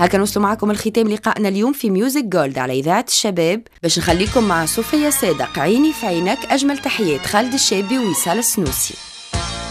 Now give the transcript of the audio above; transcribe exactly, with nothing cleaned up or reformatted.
هكا نوصلوا معكم الختام لقائنا اليوم في ميوزك جولد على إذاعة الشباب، باش نخليكم مع صوفيا صادق. عيني في عينك. أجمل تحيات خالد الشابي ووصال السنوسي.